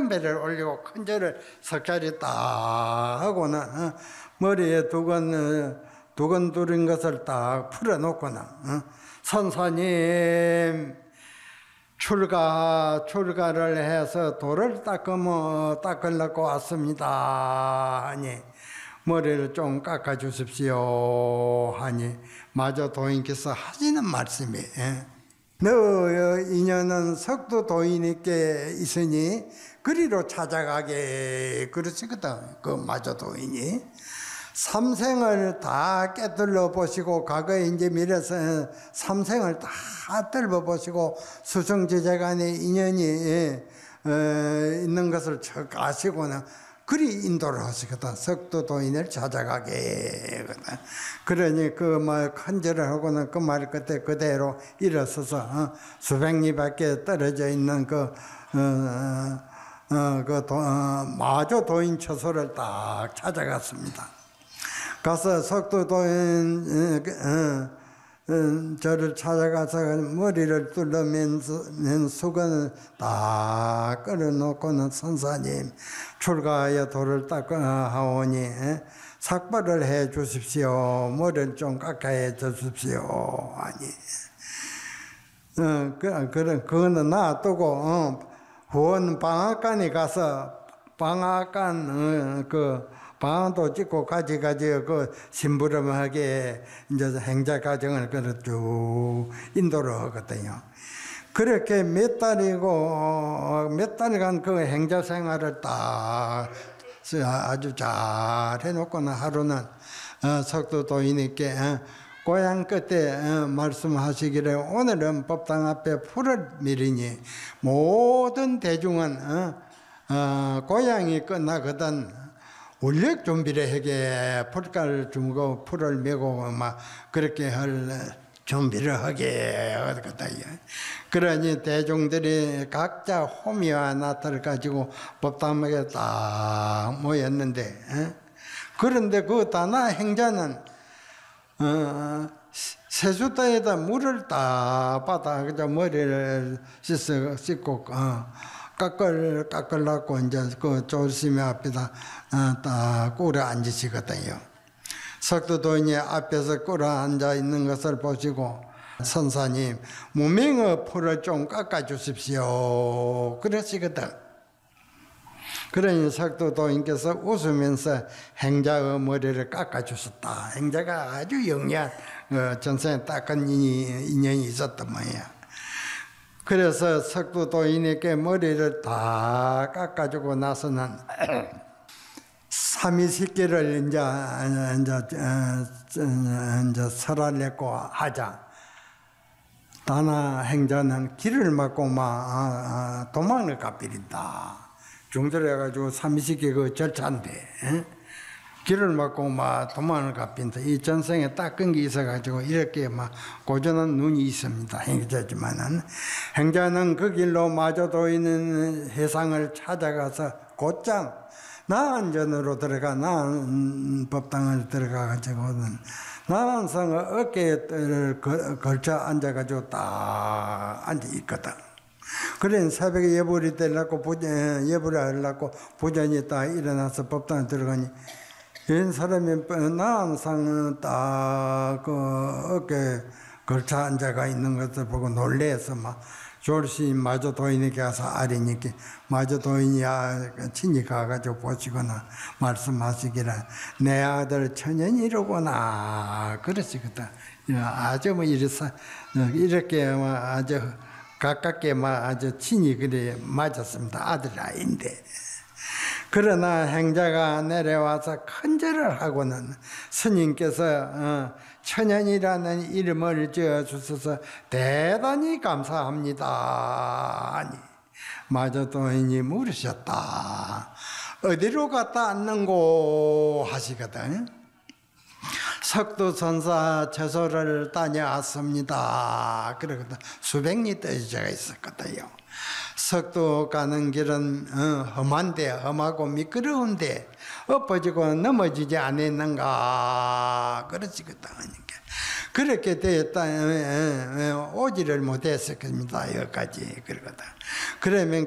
천연배를 올리고 큰 절을 석자리 딱 하고는 머리에 두건 두른 것을 딱 풀어놓고는 선사님 출가를 해서 돌을 닦으려고 왔습니다 하니 머리를 좀 깎아주십시오 하니 마저 도인께서 하시는 말씀이 너 인연은 석도 도인에게 있으니 그리로 찾아가게 그러시거든. 그 마저 도인이 삼생을 다 깨뚫어 보시고 과거에 이제 미래서 삼생을 다 뜰어 보시고 수성지제간의 인연이 있는 것을 척 아시고는 그리 인도를 하시거든. 석도 도인을 찾아가게. 그러니 그 말 큰절을 하고는 그 말 끝에 그대로 일어서서 수백 리 밖에 떨어져 있는 마조 도인 처소를 딱 찾아갔습니다. 가서 석도 도인 저를 찾아가서 머리를 뚫으면서 수건을 딱 끌어놓고는 선사님 출가하여 돌을 닦아하오니 삭발을 해 주십시오. 머리를 좀 깎아해 주십시오. 아니 그거는 놔두고 후원 방앗간에 가서 방앗간 방도 찍고 가지가지 그 심부름하게 이제 행자 과정을 쭉 인도를 하거든요. 그렇게 몇 달간 그 행자 생활을 딱 아주 잘 해놓고는 하루는 석도 도인에게 고향 끝에 말씀하시기를 오늘은 법당 앞에 풀을 미리니 모든 대중은 고향이 끝나거든 울력 준비를 하게 풀가를 주고 풀을 메고 막 그렇게 할 준비를 하게 하거든. 그러니 대중들이 각자 호미와 나타를 가지고 법당에 딱 모였는데 그런데 그 다나 행자는 세숫대에다 물을 딱 받아 그저 머리를 씻고 깎으려고 이제 그 조심히 앞에다 딱 꿇어 앉으시거든요. 석도 도인이 앞에서 꿇어 앉아 있는 것을 보시고 선사님 무명의 풀을 좀 깎아 주십시오 그러시거든. 그러니 석도 도인께서 웃으면서 행자의 머리를 깎아 주셨다. 행자가 아주 영리한 전생에 닦은 인연이 있었단 말이야. 그래서 석도 도인에게 머리를 다 깎아주고 나서는 삼위식기를 이제 설하려고 하자. 다나 행자는 길을 막고 막 도망을 가버린다. 중들해가지고 삼위식기 그 절차인데 길을 막고 막 도망을 가빈다. 이 전생에 닦은 게 있어가지고 이렇게 막 고전한 눈이 있습니다. 행자지만은 행자는 그 길로 마저 도인은 해상을 찾아가서 곧장 나안전으로 들어가 나안 법당을 들어가가지고는 나안성을 어깨에 걸쳐 앉아가지고 딱 앉아 있거든. 그래 새벽에 예불이 되려고 예불을 하려고 부전이 딱 일어나서 법당에 들어가니 이런 사람이 나안상은 딱 어깨에 걸쳐 앉아가 있는 것을 보고 놀래서 막 졸시 마저 도인에게 가서 아리니까 마저 도인이 친히 가가지고 보시거나 말씀하시기를 내 아들 천연이로구나 그러시거든. 아주 뭐 이렇게 아주 가깝게 아주 친히 그래 맞았습니다. 아들 아인데. 그러나 행자가 내려와서 큰절을 하고는 스님께서 천연이라는 이름을 지어주셔서 대단히 감사합니다. 아니 마저 도인이 물으셨다. 어디로 갔다 왔는고 하시거든. 석도선사 처소를 다녀왔습니다. 그러거든. 수백 리 떨어져 있었거든요. 석도 가는 길은 험한데 험하고 미끄러운데 엎어지고 넘어지지 않았는가 그러시거든. 그렇게 되었다 오지를 못했을 겁니다. 여기까지 그러거든. 그러면